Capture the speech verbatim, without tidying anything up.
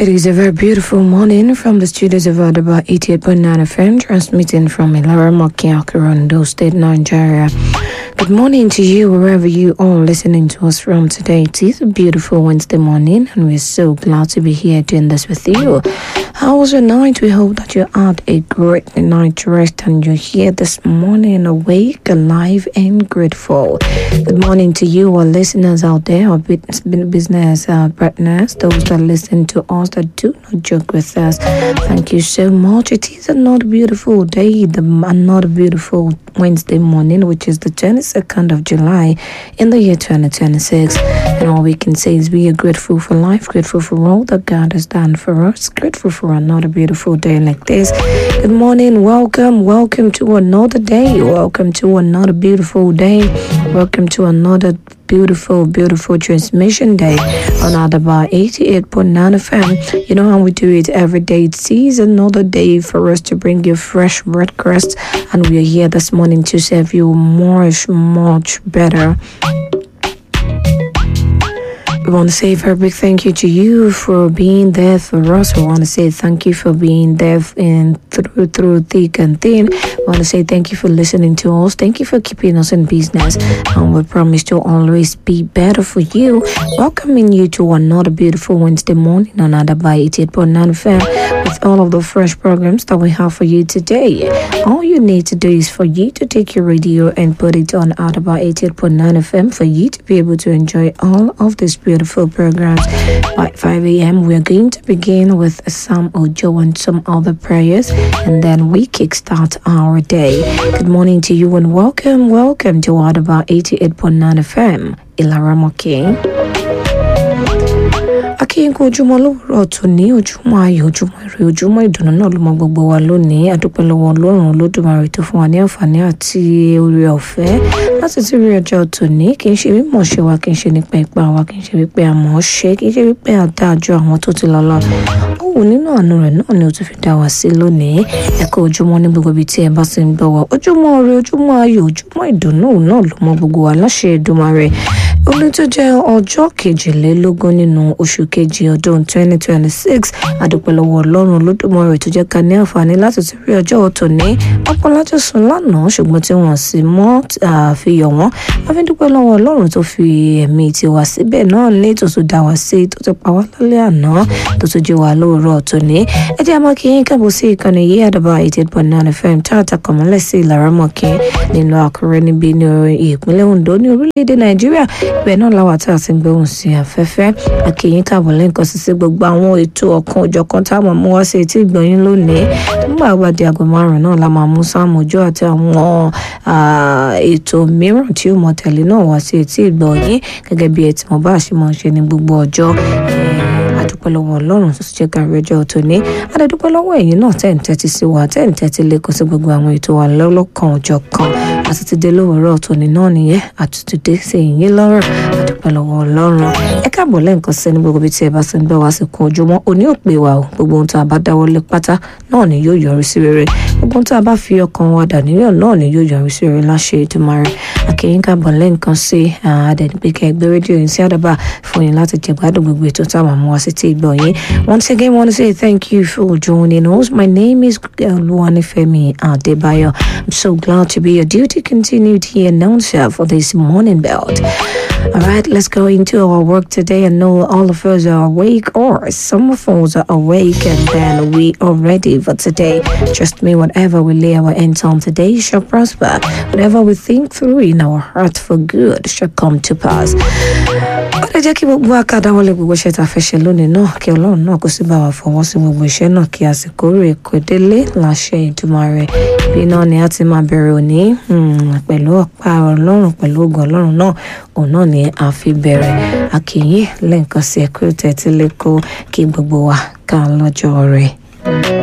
It is a very beautiful morning from the studios of Adaba eighty-eight point nine F M, transmitting from Ilara Mokiaka, Ondo State, Nigeria. Good morning to you, wherever you are listening to us from today. It is a beautiful Wednesday morning, and we're so glad to be here doing this with you. How was your night? We hope that you had a great night rest and you're here this morning awake, alive, and grateful. Good morning to you, our listeners out there, our business uh, partners, those that listen to us, that do not joke with us. Thank you so much. It is another beautiful day, the, another beautiful Wednesday morning, which is the twenty-second of July in the year twenty twenty-six. And all we can say is we are grateful for life, grateful for all that God has done for us, grateful for another beautiful day like this. Good morning, welcome, welcome to another day, welcome to another beautiful day, welcome to another beautiful, beautiful transmission day on Adaba eighty-eight point nine F M. You know how we do it every day. It is another day for us to bring you fresh breakfast, and we are here this morning to serve you much, much better. We want to say a very big thank you to you for being there for us. We want to say thank you for being there in through through thick and thin. We want to say thank you for listening to us. Thank you for keeping us in business. And we promise to always be better for you. Welcoming you to another beautiful Wednesday morning on Adaba eighty-eight point nine F M with all of the fresh programs that we have for you today. All you need to do is for you to take your radio and put it on Adaba eighty-eight point nine F M for you to be able to enjoy all of this beautiful programs. By five a.m. we're going to begin with Sam Ojo and some other prayers, and then we kickstart our day. Good morning to you and welcome, welcome to Adaba eighty-eight point nine F M, Ilara Moki. Akínkù ojúmọ́ lówùúrọ̀ tòní, ojúmọ́ ayọ̀, ojúmọ́ ire, ojúmọ́ ìdùnnú náà ló mọ gbogbo wa lónìí. A dúpẹ́ lọ́wọ́ Ọlọ́run Olódùmarè tó fún wa ní àǹfààní àti oore ọ̀fẹ́ láti ti rí ọjọ́ tòní. Kì í ṣe mímọ̀ ṣe wa, kì í ṣe nípa ipá wa, kì í ṣe wípé a mọ̀ ọ́ ṣe, kì í ṣe wípé a dá àjọ àwọn tó ti lọ lọ. Ó wù nínú àánú rẹ̀ náà ni ó ti fi dá wa sí lónìí. Ẹ kú ojúmọ́ ní gbogbo ibi tí ẹ bá sì ń gbọ́ wa. Ojúmọ́ ire, ojúmọ́ ayọ̀, ojúmọ́ ìdùnnú náà ló mọ gbogbo wa láṣẹ Èdùmàrè. Òní tó jẹ́ ọjọ́ kejìlélógún nínú oṣù kejì ọdún twenty twenty-six. A dúpẹ́ lọ́wọ́ Ọlọ́run Olódùmarè tó jẹ́ ká ní àǹfààní láti ti rí ọjọ́ tòní. Ọ̀pọ̀ láti sùn lánàá ṣùgbọ́n tí wọ́n sì mọ́ àfihàn wọn. A fi dúpẹ́ lọ́wọ́ Ọlọ́run tó fi ẹ̀mí tiwa síbẹ̀ náà ní tó tún dá wa sí, tó ti pa wá lálẹ́ àná, tó tún jí wa lóòrọ̀ tòní. Ẹ jẹ́ a máa kí yín káàbọ̀ sí ìkànnì yìí Adaba eighty-eight point nine F M tá a ta kọ̀mọ́lẹ̀ sí Ìlara Mọ̀kí nínú Àkúrẹ́ níbi ní ìpínlẹ̀ Ondo ní orílẹ̀-èdè Nàìjíríà. Ibẹ̀ náà láwa tá a ti ń gbóhùn sí afẹ́fẹ́. A kí yín káàbọ̀ lẹ́ǹkan sí sí gbogbo àwọn ètò ọ̀kan òjọ̀kan tá a máa mú wá sí etí ìgbọ̀nyín lónìí. Nígbà wá di aago márùn-ún náà la máa mú Sam Ojo àti àwọn ètò mìíràn tí ó mọ tẹ̀lé náà wá sí etí ìgbọ̀nyín gẹ́gẹ́ bí ẹ tí mo bá ṣe máa ṣe ní gbogbo ọjọ́. A dúpẹ́ lọ́wọ́ Ọlọ́run tó jẹ́ ká rí ọjọ́ tòní. A dẹ̀ dúpẹ́ lọ́wọ́ ẹ̀yin náà tẹ́ ń tẹ́tí sí wa, tẹ́ ń tẹ́tí lẹ́kọ̀ọ́ sí gbogbo àwọn ètò wa lọ́lọ́kan òjọ̀kan. A sì ti dé lówùúrọ̀ tòní náà nìyẹn, àtúntò sí yín lọ́rùn. A dúpẹ́ lọ́wọ́ Ọlọ́run. Ẹ káàbọ̀ lẹ́ǹkan sí ní gbogbo ibi tí ẹ bá sì ń gbọ́ wá sí kun ojúmọ́. Òní ò pé wa o, gbogbo ohun tá a bá dáwọ́ lé pátá náà ni yóò yọrí sí rere. Gbogbo ohun tá a bá fi ọkàn wa dà níyàn náà ni yóò yọrí sí rere láṣẹ Èdùmàrè. A kí yín káàbọ̀ lẹ́ǹkan sí àdẹ̀ni pé kẹ́ ẹ gbé rédíò yín sí Adaba fún yín láti jẹ gbádùn gbogbo ètò tá a máa mú wá sí ti ìgbọ̀ yín. Once again, I want to say thank you for joining us. My name is Luanifemi Adebayo. I'm so glad to be your duty continued here announcer for this morning belt. All right, let's go into our work today. I know all of us are awake, or some of us are awake, and then we are ready for today. Trust me, whatever we lay our hands on today shall prosper. Whatever we think through in our heart for good shall come to pass. Ẹ jẹ́ kí gbogbo akádáwọlé gbogbo iṣẹ́ tá a fẹ́ ṣe lónìí náà kí Ọlọ́run náà kó sì bá wa fọwọ́ sí gbogbo iṣẹ́ náà kí àsìkò rẹ̀ kó délé láṣẹ Èdùmàrè. Bí náà ni a ti máa bẹ̀rẹ̀ òní pẹ̀lú ọ̀pá Ọlọ́run, pẹ̀lú ògo Ọlọ́run náà, òun náà ni a fi bẹ̀rẹ̀. A kí yín lẹ́ǹkan sí ẹ̀kú tẹ̀tí lẹ́kọ̀ọ́ kí gbogbo wa ká lọ́jọ́ rẹ̀.